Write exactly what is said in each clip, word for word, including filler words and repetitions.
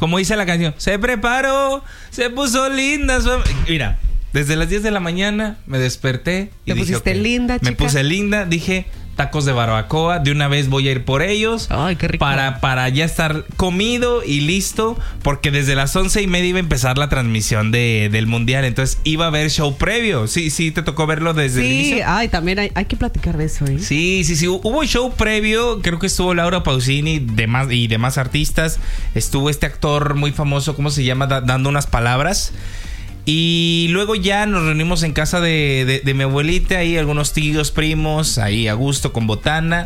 como dice la canción, se preparó, se puso linda. Su... Mira, desde las diez de la mañana me desperté y ¿Te dije, pusiste okay. linda, chica? Me puse linda, dije... Tacos de barbacoa, de una vez voy a ir por ellos. Ay, qué rico. Para, para ya estar comido y listo, porque desde las once y media iba a empezar la transmisión de, del mundial. Entonces iba a haber show previo. Sí, sí, te tocó verlo desde sí, el inicio. Sí, ay, también hay, hay que platicar de eso, ¿eh? Sí, sí, sí, hubo show previo. Creo que estuvo Laura Pausini demás, y demás artistas. Estuvo este actor muy famoso, ¿cómo se llama? Da, dando unas palabras. Y luego ya nos reunimos en casa de, de, de mi abuelita, ahí algunos tíos, primos, ahí a gusto con botana.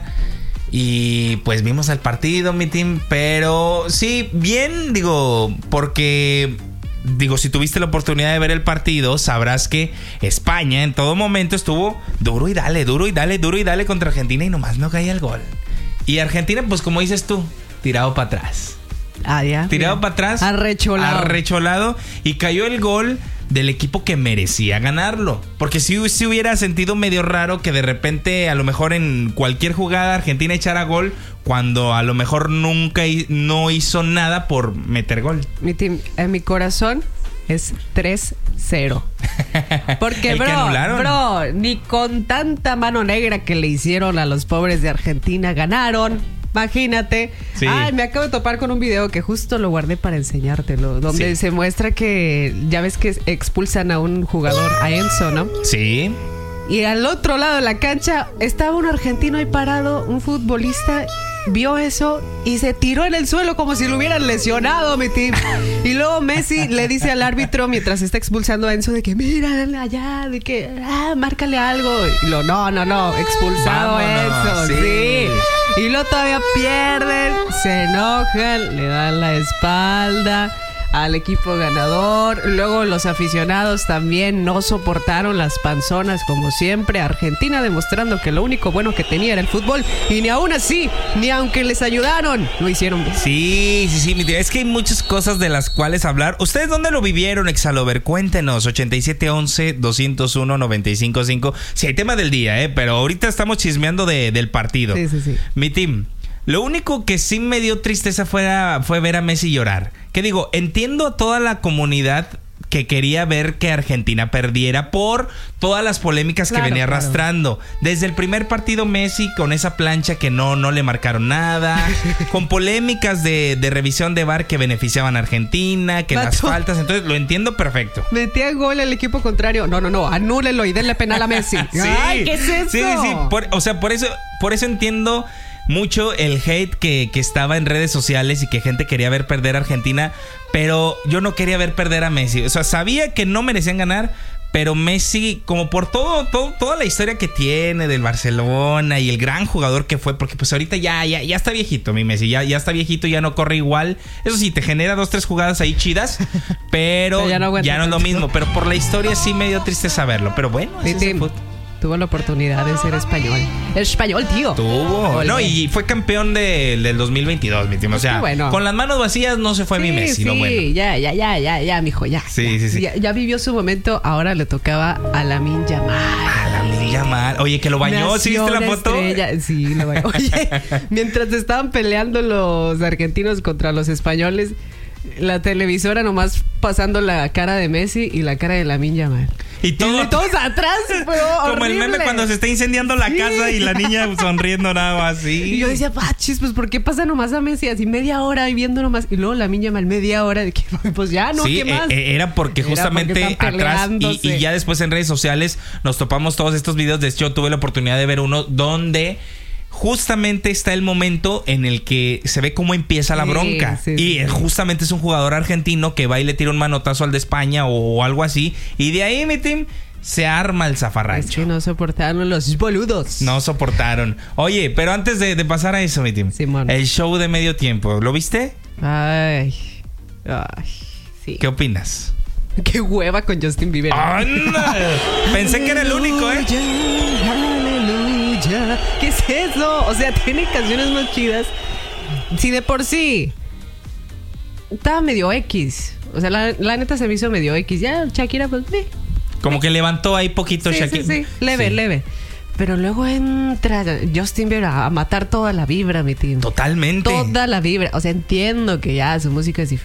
Y pues vimos el partido, mi team. Pero sí, bien, digo, porque... Digo, si tuviste la oportunidad de ver el partido, sabrás que España en todo momento estuvo duro y dale, duro y dale, duro y dale contra Argentina y nomás no caía el gol. Y Argentina, pues como dices tú, tirado para atrás. Ah, ya. Tirado para atrás. Arrecholado. Arrecholado. Y cayó el gol del equipo que merecía ganarlo. Porque si, si hubiera sentido medio raro que de repente, a lo mejor en cualquier jugada, Argentina echara gol, cuando a lo mejor nunca no hizo nada por meter gol. Mi team, en mi corazón es tres cero. Porque, ¿El bro, que anularon? bro, ni con tanta mano negra que le hicieron a los pobres de Argentina ganaron. Imagínate. Sí. Ay, me acabo de topar con un video que justo lo guardé para enseñártelo. Donde sí. se muestra que ya ves que expulsan a un jugador, a Enzo, ¿no? Sí. Y al otro lado de la cancha estaba un argentino ahí parado, un futbolista. Vio eso y se tiró en el suelo como si lo hubieran lesionado, mi team. Y luego Messi le dice al árbitro mientras está expulsando a Enzo de que mira allá, de que ah, márcale algo. Y lo no, no, no, expulsado a Enzo, sí. sí. Y luego todavía pierden, se enojan, le dan la espalda al equipo ganador. Luego los aficionados también no soportaron las panzonas como siempre. Argentina demostrando que lo único bueno que tenía era el fútbol. Y ni aún así, ni aunque les ayudaron, lo hicieron bien. Sí, sí, sí. Es que hay muchas cosas de las cuales hablar. ¿Ustedes dónde lo vivieron, Exalover? Cuéntenos. ochenta y siete once, doscientos uno, noventa y cinco cinco. Sí, hay tema del día, ¿eh? Pero ahorita estamos chismeando de, del partido. Sí, sí, sí. Mi team. Lo único que sí me dio tristeza fue, a, fue ver a Messi llorar. Que digo, entiendo a toda la comunidad que quería ver que Argentina perdiera por todas las polémicas claro, que venía claro. arrastrando. Desde el primer partido Messi con esa plancha que no, no le marcaron nada, con polémicas de, de revisión de V A R que beneficiaban a Argentina, que Mato. las faltas, entonces lo entiendo perfecto. Metía gol el equipo contrario. No, no, no, anúlenlo y denle penal a Messi. sí, Ay, ¿qué es eso? Sí, sí, sí. Por, o sea, por eso, por eso entiendo mucho el hate que, que estaba en redes sociales y que gente quería ver perder a Argentina, pero yo no quería ver perder a Messi. O sea, sabía que no merecían ganar, pero Messi, como por todo, todo toda la historia que tiene del Barcelona y el gran jugador que fue, porque pues ahorita ya, ya, ya está viejito mi Messi, ya, ya está viejito, ya no corre igual. Eso sí, te genera dos, tres jugadas ahí chidas, pero, pero ya, no ya no es lo mismo. Pero por la historia sí me dio triste saberlo. Pero bueno, sí, es sí. Tuvo la oportunidad de ser español. Español, tío. Tuvo. No, y fue campeón de, del dos mil veintidós, mi tío. O sea, bueno. con las manos vacías no se fue sí, mi Messi. Sí, lo bueno. ya, ya, ya, ya, ya, mijo, ya. Sí, ya. sí, sí. Ya, ya vivió su momento, ahora le tocaba a Lamine Yamal. A Lamine Yamal. Oye, que lo bañó, ¿sí viste la foto? Estrella. Sí, lo bañó. Oye, mientras estaban peleando los argentinos contra los españoles, la televisora nomás pasando la cara de Messi y la cara de Lamine Yamal. Y, todo, y todos atrás, pero como horrible. El meme cuando se está incendiando la sí. casa y la niña sonriendo nada más así. Y yo decía, pachis, pues ¿por qué pasa nomás a Messi así media hora y viendo nomás? Y luego Lamine Yamal media hora de que pues ya no, sí, ¿qué más? Eh, era porque era justamente porque atrás y, y ya después en redes sociales nos topamos todos estos videos. De hecho, tuve la oportunidad de ver uno donde justamente está el momento en el que se ve cómo empieza la bronca. Sí, sí, y sí. justamente es un jugador argentino que va y le tira un manotazo al de España o algo así. Y de ahí, mi team, se arma el zafarrancho. Es que no soportaron los boludos. No soportaron. Oye, pero antes de, de pasar a eso, mi team, Simón. El show de medio tiempo, ¿lo viste? Ay, ay, sí. ¿Qué opinas? Qué hueva con Justin Bieber. ¡Anda! Pensé que era el único, ¿eh? Aleluya. ¿Qué es eso? O sea, tiene canciones más chidas. Si de por sí estaba medio X. O sea, la, la neta se me hizo medio X. Ya Shakira, pues, eh. Como que levantó ahí poquito sí, Shakira. Sí, sí, leve, sí. leve. Pero luego entra Justin Bieber a matar toda la vibra, mi tío. Totalmente. Toda la vibra. O sea, entiendo que ya su música es